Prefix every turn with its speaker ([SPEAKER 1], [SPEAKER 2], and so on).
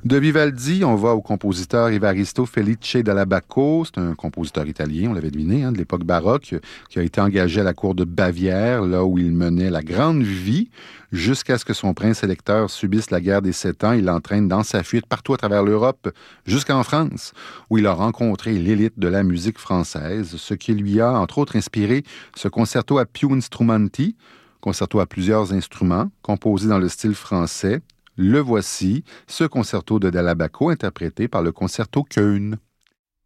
[SPEAKER 1] De Vivaldi, on va au compositeur Evaristo Felice Dall'Abaco. C'est un compositeur italien, on l'avait deviné, de l'époque baroque, qui a été engagé à la cour de Bavière, là où il menait la grande vie, jusqu'à ce que son prince électeur subisse la guerre des 7 ans. Il l'entraîne dans sa fuite partout à travers l'Europe, jusqu'en France, où il a rencontré l'élite de la musique française, ce qui lui a, entre autres, inspiré ce concerto a più instrumenti, concerto à plusieurs instruments, composé dans le style français. Le voici, ce concerto de Dall'Abaco interprété par le Concerto Köln.